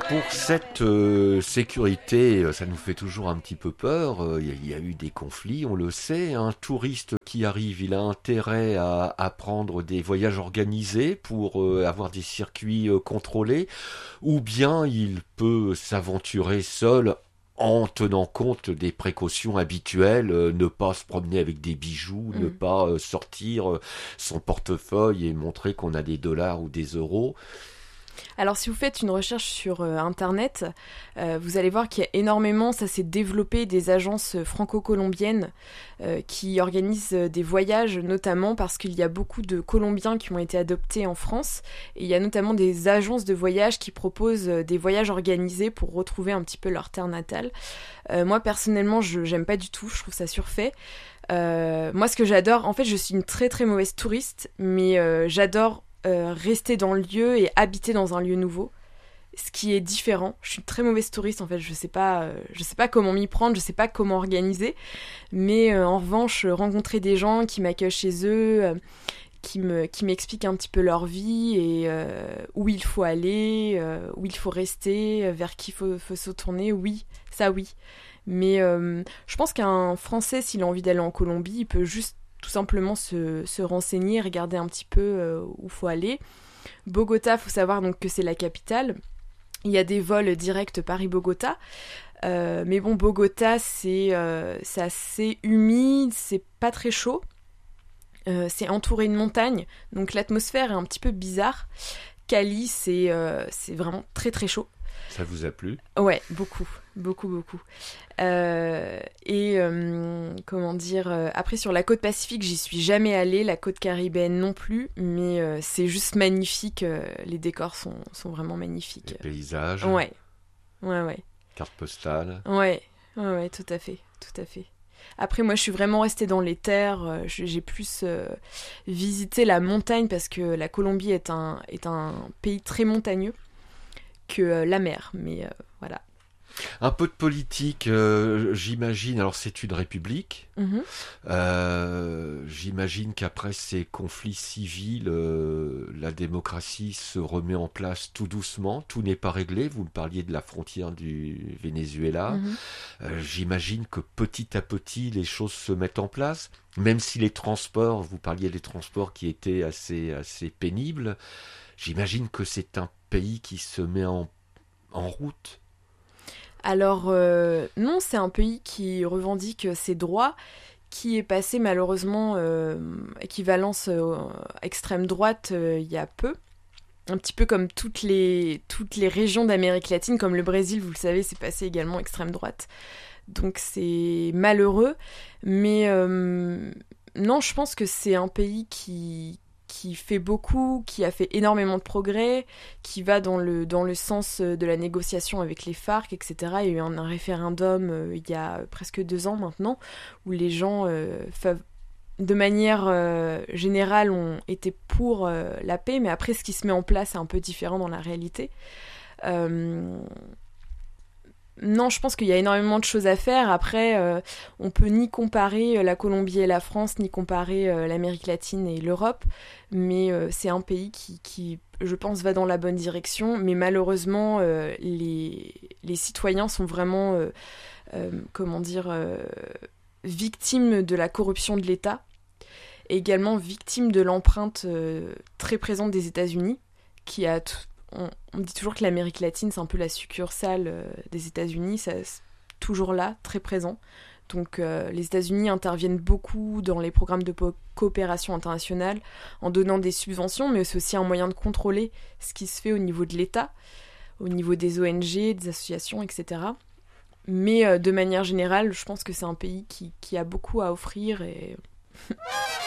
Pour cette sécurité, ça nous fait toujours un petit peu peur. Il y a eu des conflits, on le sait. Un touriste qui arrive, il a intérêt à prendre des voyages organisés pour avoir des circuits contrôlés, ou bien il peut s'aventurer seul en tenant compte des précautions habituelles, ne pas se promener avec des bijoux, ne pas sortir son portefeuille et montrer qu'on a des dollars ou des euros. Alors si vous faites une recherche sur Internet, vous allez voir qu'il y a énormément, ça s'est développé, des agences franco-colombiennes qui organisent des voyages, notamment parce qu'il y a beaucoup de Colombiens qui ont été adoptés en France. Et il y a notamment des agences de voyage qui proposent des voyages organisés pour retrouver un petit peu leur terre natale. Moi personnellement, j'aime pas du tout, je trouve ça surfait. Moi ce que j'adore, en fait je suis une très très mauvaise touriste, mais j'adore rester dans le lieu et habiter dans un lieu nouveau, ce qui est différent. Je suis une très mauvaise touriste en fait, je sais pas comment m'y prendre, je sais pas comment organiser, mais en revanche rencontrer des gens qui m'accueillent chez eux, qui m'expliquent un petit peu leur vie et où il faut aller, où il faut rester, vers qui faut se tourner, oui, ça oui. Mais je pense qu'un Français, s'il a envie d'aller en Colombie, il peut juste tout simplement se renseigner, regarder un petit peu où faut aller. Bogota, faut savoir donc que c'est la capitale. Il y a des vols directs Paris-Bogota. Mais bon, Bogota, c'est assez humide, c'est pas très chaud. C'est entouré de montagnes, donc l'atmosphère est un petit peu bizarre. Cali, c'est vraiment très très chaud. Ça vous a plu ? Ouais, beaucoup. Comment dire, après sur la côte Pacifique, j'y suis jamais allée, la côte caribéenne non plus, mais c'est juste magnifique, les décors sont vraiment magnifiques. Les paysages ? Ouais. Carte postale ? Ouais, tout à fait. Après, moi, je suis vraiment restée dans les terres. J'ai plus visité la montagne parce que la Colombie est un pays très montagneux que la mer. Mais voilà. Un peu de politique, j'imagine. Alors, c'est une république. J'imagine qu'après ces conflits civils, la démocratie se remet en place tout doucement. Tout n'est pas réglé. Vous me parliez de la frontière du Venezuela. J'imagine que petit à petit, les choses se mettent en place. Même si les transports, vous parliez des transports qui étaient assez pénibles, j'imagine que c'est un pays qui se met en route. Alors non, c'est un pays qui revendique ses droits, qui est passé malheureusement équivalence extrême droite il y a peu. Un petit peu comme toutes les régions d'Amérique latine, comme le Brésil, vous le savez, c'est passé également extrême droite. Donc c'est malheureux, mais non, je pense que c'est un pays qui fait beaucoup, qui a fait énormément de progrès, qui va dans le sens de la négociation avec les FARC, etc. Il y a eu un référendum il y a presque 2 ans maintenant, où les gens, de manière générale, ont été pour la paix, mais après, ce qui se met en place est un peu différent dans la réalité. Non, je pense qu'il y a énormément de choses à faire. Après, on peut ni comparer la Colombie et la France, ni comparer l'Amérique latine et l'Europe, mais c'est un pays qui, je pense, va dans la bonne direction. Mais malheureusement, les citoyens sont vraiment, victimes de la corruption de l'État, et également victimes de l'empreinte très présente des États-Unis, qui a... On dit toujours que l'Amérique latine, c'est un peu la succursale des États-Unis, c'est toujours là, très présent. Donc les États-Unis interviennent beaucoup dans les programmes de coopération internationale en donnant des subventions, mais c'est aussi un moyen de contrôler ce qui se fait au niveau de l'État, au niveau des ONG, des associations, etc. Mais de manière générale, je pense que c'est un pays qui a beaucoup à offrir et...